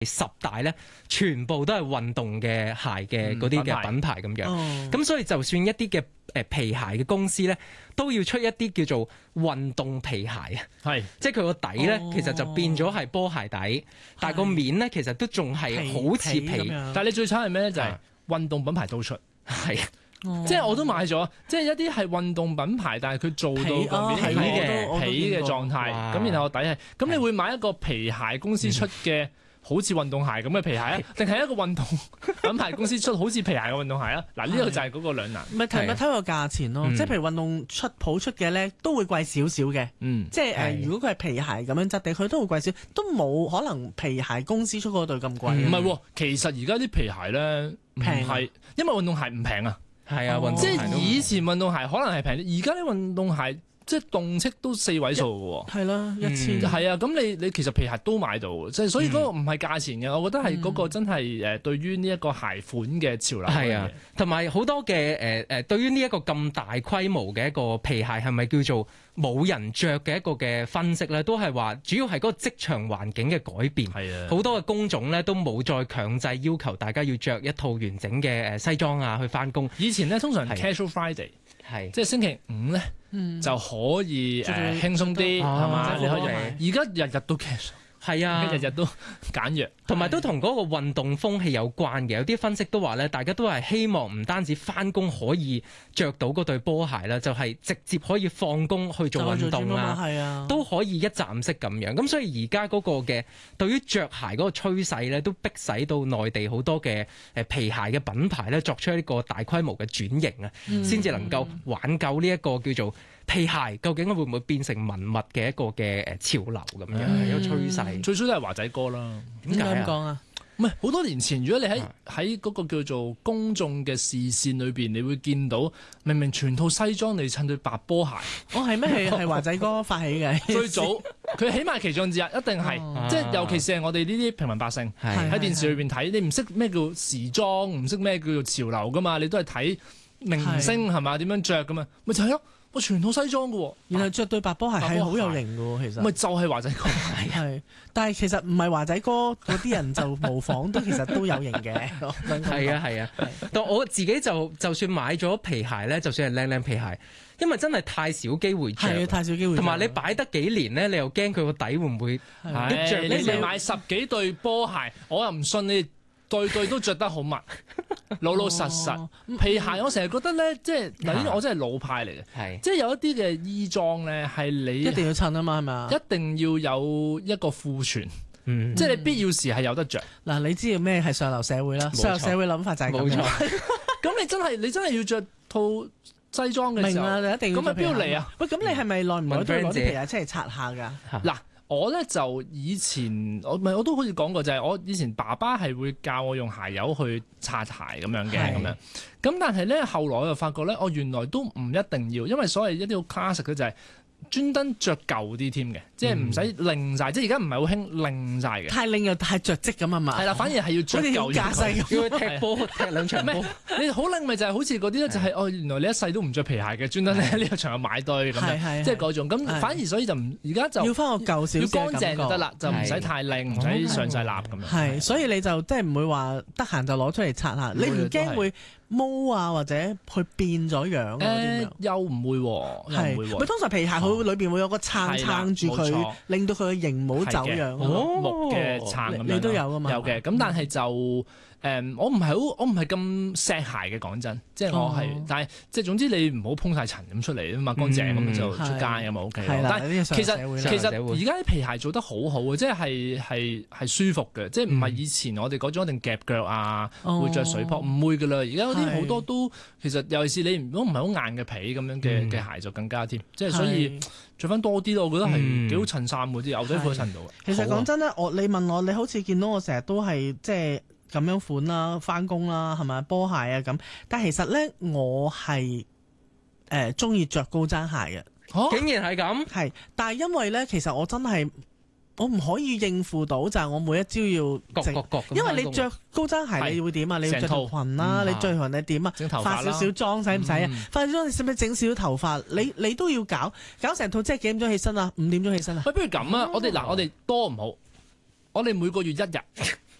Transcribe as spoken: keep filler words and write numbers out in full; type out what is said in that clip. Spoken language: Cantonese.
十大咧，全部都係運動嘅鞋嘅嗰啲嘅品牌咁樣。咁、哦、所以就算一啲嘅誒皮鞋嘅公司咧，都要出一啲叫做運動皮鞋啊。係，即係佢個底咧，哦、其實就變咗係波鞋底，但係個面咧，其實都仲係好似皮。皮皮但係你最慘係咩咧？就係、是、運動品牌都出。係。 哦、 即係我都買咗，即係一啲係運動品牌，但係佢做到個面皮嘅皮嘅狀態，咁然後個底係，咁你會買一個皮鞋公司出嘅好似運動鞋咁嘅皮鞋啊，定係一個運動品牌公司出好似皮鞋嘅運動鞋啊？嗱，呢個就係嗰個兩難。 咪睇咪睇個價錢咯，即係譬如運動出鋪出嘅咧，都會貴少少嘅。嗯，即係誒，如果佢係皮鞋咁樣質地，佢都會貴少，都冇可能皮鞋公司出嗰對咁貴。 唔係，其實而家啲皮鞋咧平係，因為運動鞋唔平啊。 係啊，運動即係以前運動鞋可能係平啲，而家啲運動鞋即係動輒都四位數嘅喎。 係啦，一千。 係啊，咁你你其實皮鞋都買到，即係所以嗰個唔係價錢嘅，嗯、我覺得係嗰個真係誒對於呢一個鞋款嘅潮流。係啊， 同埋好多嘅誒誒，對於呢一個咁大規模嘅一個皮鞋係咪叫做冇人着嘅一個嘅分析咧，都係話主要係嗰個職場環境嘅改變。係啊，好多嘅工種咧都冇再強制要求大家要着一套完整嘅誒西裝啊去翻工。 以前咧通常 casual Friday 係即係星期五咧、嗯、就可以誒輕鬆啲係嘛？你可以而家日日都 casual。係啊，日日都簡約， 同埋都同嗰個運動風氣有關嘅。有啲分析都話咧，大家都係希望唔單止翻工可以着到嗰對波鞋啦，就係、是、直接可以放工去做運動啦，啊、都可以一站式咁樣。咁所以而家嗰個嘅對於着鞋嗰個趨勢咧，都逼使到內地好多嘅誒皮鞋嘅品牌咧，作出一個大規模嘅轉型啊，先至、嗯、能夠挽救呢一個叫做皮鞋究竟會唔會變成文物嘅一個嘅誒潮流咁樣，嗯、一個趨勢。 最初都係華仔哥啦。 點解咁講啊？ 唔係好多年前，如果你喺喺嗰個叫做公眾嘅視線裏邊，你會見到明明全套西裝你襯對白波鞋。 哦，係咩？係係華仔哥發起嘅。 最早佢起碼其中之一，一定係、哦、即係尤其是係我哋呢啲平民百姓喺電視裏邊睇，你唔識咩叫時裝，唔識咩叫做潮流噶嘛？你都係睇明星係嘛點樣着噶嘛？咪就係、是、咯。我全套西裝嘅喎， 然後着對白波鞋係好有型嘅喎，其實。 咪就係華仔哥。 係，但係其實唔係華仔哥嗰啲人就模仿，都其實都有型嘅。 係啊係啊，但我自己就就算買咗皮鞋咧，就算係靚靚皮鞋，因為真係太少機會着。 係啊，太少機會。同埋你擺得幾年咧，你又驚佢個底會唔會？ 係是。你你買十幾對波鞋，我又唔信你。對對都着得好密，老老實實。哦、皮鞋我成日覺得咧，即係嗱，呢個我真係老派嚟嘅，是即係有一啲嘅衣裝咧係你一定要襯啊嘛，係咪啊？ 一定要有一個庫存，嗯、即係你必要時係有得着。嗱、 嗯，你知道咩係上流社會啦？錯上流社會諗法就係咁樣。 咁你真係你真係要着套西裝嘅時候， 明啊，你一定要。咁咪邊度嚟啊？ 喂，咁你係咪耐唔耐都攞啲皮鞋出嚟擦下㗎？ 嗱。我咧就以前我唔係我都好似講過，就係、是、我以前爸爸係會教我用鞋油去擦鞋咁樣嘅咁樣。咁但係咧後來我就發覺咧，我原來都唔一定要，因為所謂一啲好 classic 嘅就係專登着舊啲添嘅，即係唔使擰晒，即係而家唔係好興擰晒嘅。 太擰又太着跡咁啊嘛。 係啦，反而係要着舊架勢， 要踢波踢兩場波。 你好擰咪就係好似嗰啲咧，就係哦原來你一世都唔着皮鞋嘅，專登喺呢個場合買對咁樣，即係嗰種。咁反而所以就唔而家就要翻個舊少少要乾淨就得啦，就唔使太擰，唔使上晒蠟咁樣。 係，所以你就即係唔會話得閒就攞出嚟擦下，你唔驚會毛啊或者佢變咗樣誒又唔會喎， 係咪通常皮鞋佢裏邊會有個撐撐住佢，令到佢嘅型冇走樣， 木嘅撐咁樣。 你都有噶嘛？ 有嘅，咁但係就誒，我唔係好，我唔係咁錫鞋嘅，講真，即係我係，但係即係總之你唔好碰晒塵咁出嚟啊嘛，乾淨咁就出街咁嘛 OK。但係其實其實而家啲皮鞋做得好好嘅，即係係係係舒服嘅，即係唔係以前我哋嗰種一定夾腳啊，會着水泡，唔會噶啦。而家嗰啲好多都其實尤其是你如果唔係好硬嘅皮咁樣嘅嘅鞋就更加添，即係所以着翻多啲咯，我覺得係幾好襯衫嗰啲牛仔褲都襯到。 其實講真咧，我你問我，你好似見到我成日都係即係。咁樣款啦，翻工啦，係咪波鞋啊咁？但係其實咧，我係誒中意着高踭鞋嘅。 啊、竟然係咁？ 係，但係因為咧，其實我真係我唔可以應付到，就係、是、我每一朝要整，因為你着高踭鞋你會點啊？你要着條裙啦，你着條裙你點啊？化少少妝使唔使啊？化少妝你使唔使整少少頭髮？你你都要搞，搞成套即係幾點鐘起身啊？五點鐘起身啊？ 喂，不如咁啊！我哋嗱，我哋多唔好，我哋每個月一日。